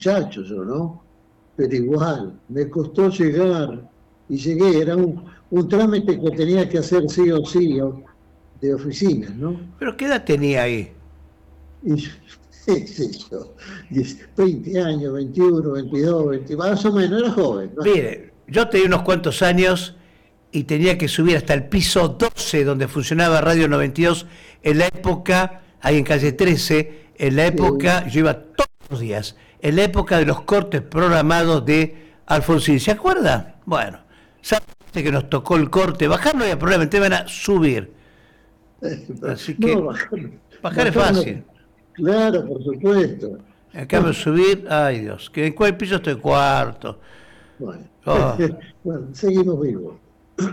muchacho yo, ¿no? Pero igual, me costó llegar y llegué, era un trámite que tenía que hacer sí o sí de oficinas, ¿no? ¿Pero qué edad tenía ahí? Y qué sé yo, 20 años, 21, 22, 20, más o menos, era joven, ¿no? Mire, yo tenía unos cuantos años y tenía que subir hasta el piso 12 donde funcionaba Radio 92 en la época, ahí en calle 13, en la Sí, época, yo iba todos los días, en la época de los cortes programados de Alfonsín. ¿Se acuerda? Bueno, sabe que nos tocó el corte, bajar no había problema, te van a subir. Así no, que bajar es bajar no, fácil. claro, por supuesto. En cambio subir, ay Dios, que ¿en cuál piso estoy? Cuarto. Bueno, Oh, bueno, seguimos vivos.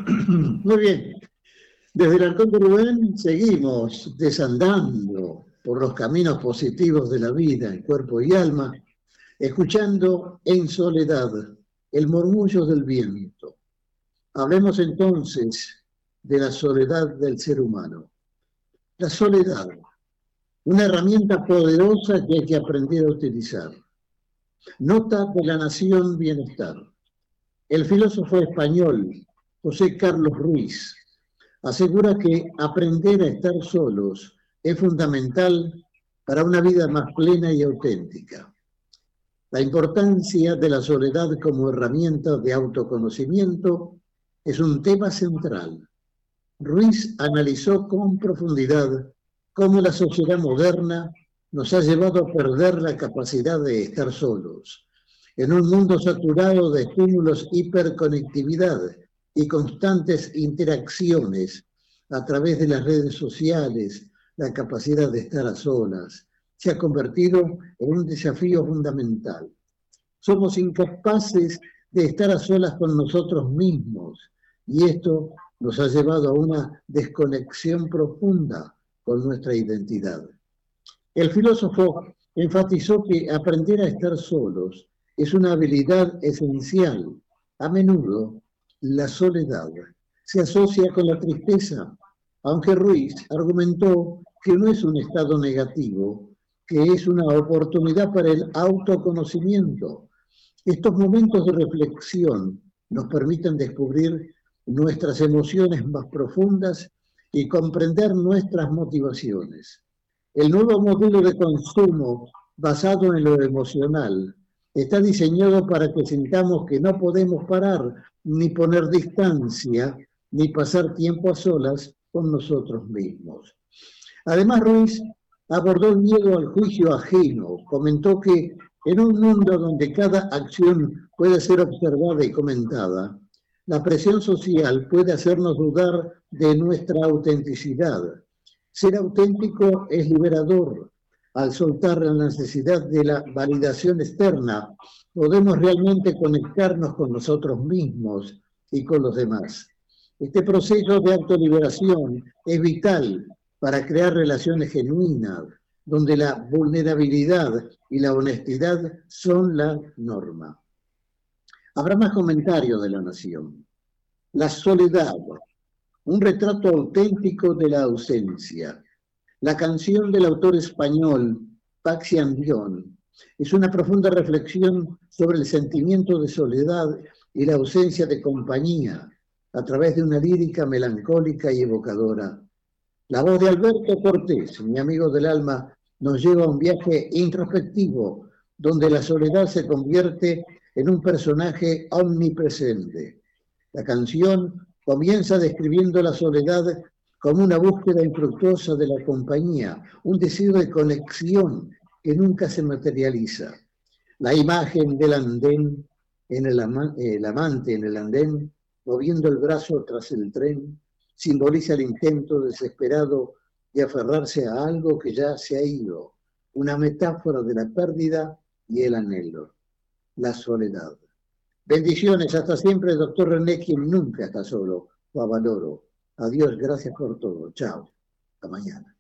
Muy bien. Desde el Halcón de Rubén seguimos desandando por los caminos positivos de la vida en cuerpo y alma, escuchando en soledad el murmullo del viento. Hablemos entonces de la soledad del ser humano. La soledad, una herramienta poderosa que hay que aprender a utilizar. Nota de la Nación Bienestar. El filósofo español José Carlos Ruiz asegura que aprender a estar solos es fundamental para una vida más plena y auténtica. La importancia de la soledad como herramienta de autoconocimiento es un tema central. Ruiz analizó con profundidad cómo la sociedad moderna nos ha llevado a perder la capacidad de estar solos. En un mundo saturado de estímulos, hiperconectividad y constantes interacciones a través de las redes sociales, la capacidad de estar a solas se ha convertido en un desafío fundamental. Somos incapaces de estar a solas con nosotros mismos y esto nos ha llevado a una desconexión profunda con nuestra identidad. El filósofo enfatizó que aprender a estar solos es una habilidad esencial. A menudo, la soledad se asocia con la tristeza, aunque Ruiz argumentó que no es un estado negativo, que es una oportunidad para el autoconocimiento. Estos momentos de reflexión nos permiten descubrir nuestras emociones más profundas y comprender nuestras motivaciones. El nuevo modelo de consumo basado en lo emocional está diseñado para que sintamos que no podemos parar, ni poner distancia, ni pasar tiempo a solas con nosotros mismos. Además, Ruiz abordó el miedo al juicio ajeno. Comentó que en un mundo donde cada acción puede ser observada y comentada, la presión social puede hacernos dudar de nuestra autenticidad. Ser auténtico es liberador. Al soltar la necesidad de la validación externa, podemos realmente conectarnos con nosotros mismos y con los demás. Este proceso de autoliberación es vital para crear relaciones genuinas, donde la vulnerabilidad y la honestidad son la norma. Habrá más comentarios de la Nación. La soledad, un retrato auténtico de la ausencia. La canción del autor español Paxi Andión es una profunda reflexión sobre el sentimiento de soledad y la ausencia de compañía a través de una lírica melancólica y evocadora. La voz de Alberto Cortés, mi amigo del alma, nos lleva a un viaje introspectivo donde la soledad se convierte en un personaje omnipresente. La canción comienza describiendo la soledad como una búsqueda infructuosa de la compañía, un deseo de conexión que nunca se materializa. La imagen del andén, el amante en el andén, moviendo el brazo tras el tren, simboliza el intento desesperado de aferrarse a algo que ya se ha ido, una metáfora de la pérdida y el anhelo, la soledad. Bendiciones, hasta siempre, doctor René, quien nunca está solo, lo valoro. Adiós, gracias por todo. Chao. Hasta mañana.